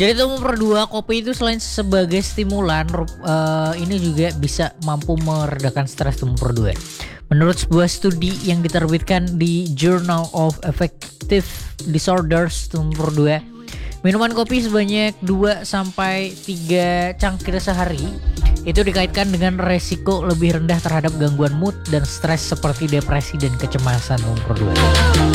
Jadi nomor 2, kopi itu selain sebagai stimulan, ini juga bisa mampu meredakan stres nomor 2. Menurut sebuah studi yang diterbitkan di Journal of Affective Disorders nomor 2, minuman kopi sebanyak 2 sampai 3 cangkir sehari itu dikaitkan dengan resiko lebih rendah terhadap gangguan mood dan stres seperti depresi dan kecemasan nomor 2.